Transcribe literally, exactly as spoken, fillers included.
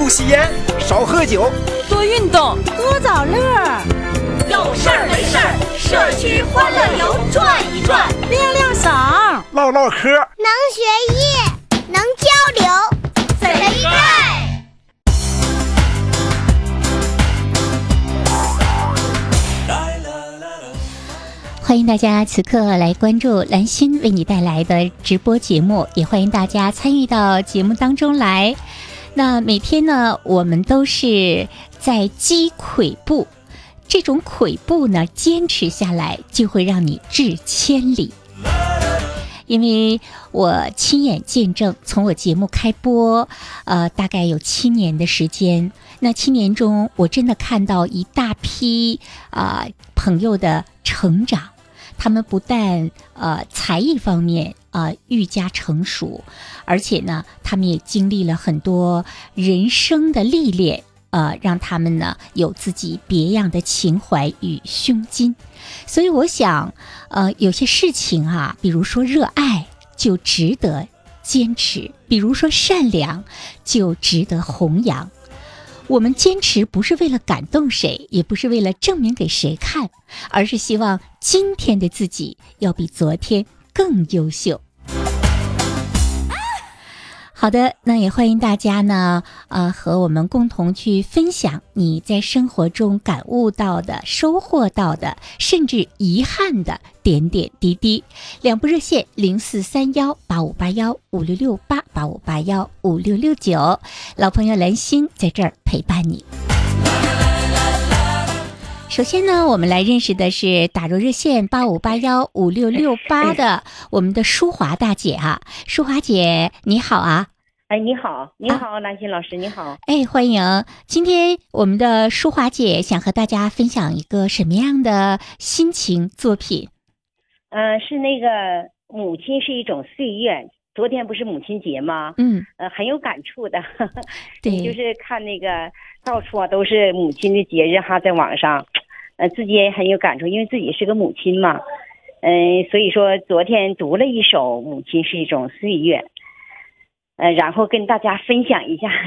不吸烟，少喝酒， 多运动， 多找乐。 有事儿没事儿，社区欢乐游转一转， 亮亮嗓， 唠唠嗑， 能学艺，能交流， 贼带。 欢迎大家此刻来关注蓝心为你带来的直播节目，也欢迎大家参与到节目当中来。那每天呢，我们都是在积跬步，这种跬步呢，坚持下来就会让你至千里。因为我亲眼见证，从我节目开播，呃，大概有七年的时间。那七年中，我真的看到一大批啊、呃、朋友的成长。他们不但呃才艺方面啊、呃、愈加成熟，而且呢，他们也经历了很多人生的历练。呃，让他们呢有自己别样的情怀与胸襟，所以我想，呃，有些事情啊，比如说热爱，就值得坚持；比如说善良，就值得弘扬。我们坚持不是为了感动谁，也不是为了证明给谁看，而是希望今天的自己要比昨天更优秀。好的，那也欢迎大家呢，呃，和我们共同去分享你在生活中感悟到的、收获到的，甚至遗憾的点点滴滴。两部热线零四三幺八五八幺五六六八八五八幺五六六九，老朋友蓝心在这儿陪伴你。首先呢，我们来认识的是打入热线八五八幺五六六八的我们的淑华大姐啊，淑华姐你好啊。 哎，你好，你好，蓝心老师，你好。 哎，欢迎！今天我们的淑华姐想和大家分享一个什么样的心情作品？ 呃，是那个母亲是一种岁月。昨天不是母亲节吗？ 嗯， 呃，很有感触的。 对， 就是看那个到处啊都是母亲的节日哈，在网上，呃，自己也很有感触，因为自己是个母亲嘛。嗯、呃，所以说昨天读了一首《母亲是一种岁月》。呃，然后跟大家分享一下